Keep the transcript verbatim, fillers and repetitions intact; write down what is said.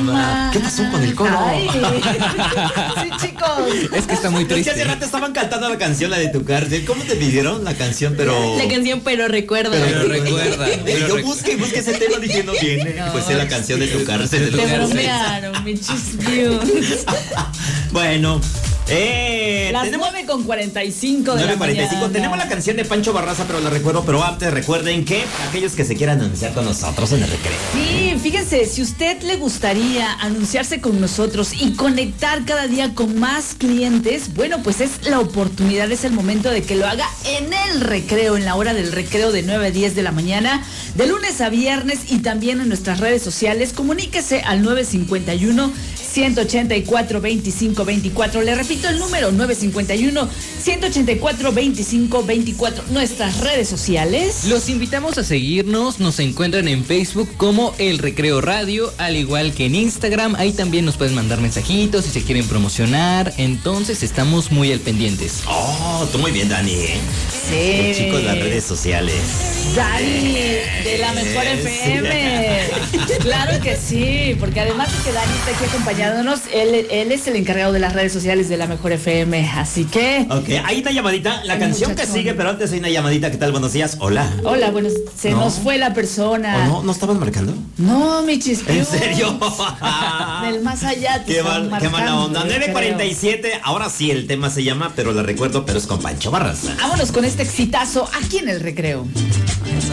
cama. ¿Qué pasó con el coro? Ay. Sí, chicos. Es que está muy Es que triste. hace rato estaban cantando la canción, la de tu cárcel. ¿Cómo te pidieron la canción? Pero... La canción, pero recuerda. Pero recuerda. Pero Yo recu- busqué y busqué ese tema diciendo viene. No, Pues es la canción de tu cárcel. de Te los cárceles. bromearon, mi chismeó. Bueno, eh, Las tenemos nueve con cuarenta y cinco de la nueve cuarenta y cinco. mañana. Tenemos la canción de Pancho Barraza, pero la recuerdo. Pero antes recuerden que aquellos que se quieran anunciar con nosotros en el recreo. Sí, fíjense, si usted le gustaría anunciarse con nosotros y conectar cada día con más clientes, bueno, pues es la oportunidad, es el momento de que lo haga en el recreo, en la hora del recreo de nueve a diez de la mañana, de lunes a viernes, y también en nuestras redes sociales. Comuníquese al nueve cinco uno, uno ocho cuatro, dos cinco dos cuatro. Le repito el número, nueve cinco uno, uno ocho cuatro, dos cinco dos cuatro. Nuestras redes sociales. Los invitamos a seguirnos, nos encuentran en Facebook como El Recreo Radio, al igual que en Instagram. Ahí también nos pueden mandar mensajitos si se quieren promocionar, entonces estamos muy al pendientes. Oh, tú muy bien, Dani, ¿eh? Sí. Los chicos de las redes sociales. Dani, de la mejor F M. Claro que sí, porque además de que Dani está aquí acompañándonos, él, él es el encargado de las redes sociales de la mejor F M, así que... Ok, hay una llamadita. La El canción que muchachón. sigue, pero antes hay una llamadita. ¿Qué tal? Buenos días. Hola. Hola, bueno, se No. nos fue la persona. ¿O no? ¿No estaban marcando? No, mi chispión. ¿En serio? Del más allá te Qué, estaban mal, qué mala marcando, onda. yo nueve creo. cuarenta y siete. Ahora sí, el tema se llama, pero la recuerdo, pero es con Pancho Barraza. Vámonos con este exitazo aquí en el recreo.